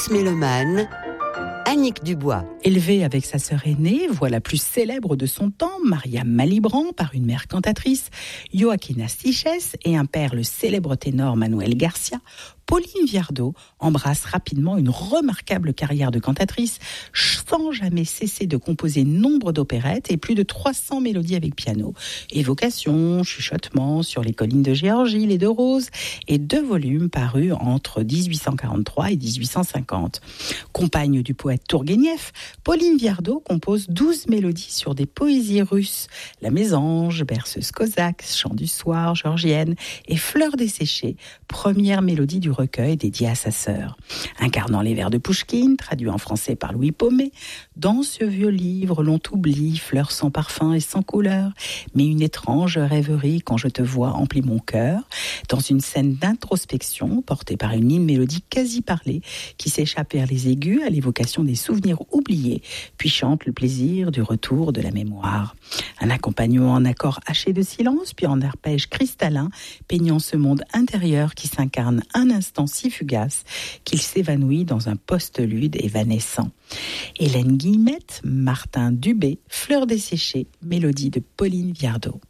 France Mélomane, Annick Dubois. Élevée avec sa sœur aînée, voix la plus célèbre de son temps, Maria Malibran, par une mère cantatrice, Joaquina Siches et un père, le célèbre ténor Manuel Garcia, Pauline Viardot embrasse rapidement une remarquable carrière de cantatrice, sans jamais cesser de composer nombre d'opérettes et plus de 300 mélodies avec piano. Évocations, chuchotements sur les collines de Géorgie, les deux roses, et 2 volumes parus entre 1843 et 1850. Compagne du poète Tourguenieff, Pauline Viardot compose 12 mélodies sur des poésies russes, La Mésange, berceuse cosaque, Chant du soir, georgienne et Fleurs desséchées, première mélodie du recueil dédié à sa sœur. Incarnant les vers de Pouchkine, traduits en français par Louis Paumet, dans ce vieux livre l'on t'oublie, fleurs sans parfum et sans couleur, mais une étrange rêverie quand je te vois emplit mon cœur, dans une scène d'introspection portée par une ligne mélodique quasi parlée qui s'échappe vers les aigus à l'évocation des souvenirs oubliés, puis chante le plaisir du retour de la mémoire. Un accompagnement en accord haché de silence, puis en arpège cristallin, peignant ce monde intérieur qui s'incarne un instant si fugace qu'il s'évanouit dans un postlude évanescent. Hélène Guillemette, Martin Dubé, Fleurs desséchées, mélodie de Pauline Viardot.